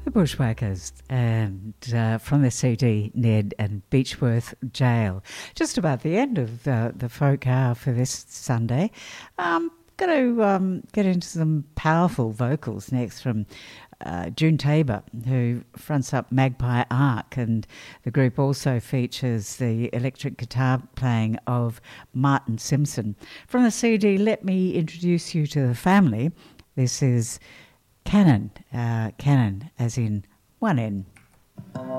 The Bushwhackers, and from the CD, Ned and Beechworth Jail. Just about the end of the folk hour for this Sunday. Going to get into some powerful vocals next from June Tabor, who fronts up Magpie Ark, and the group also features the electric guitar playing of Martin Simpson. From the CD, let me introduce you to the family. This is Cannon, Cannon as in one N.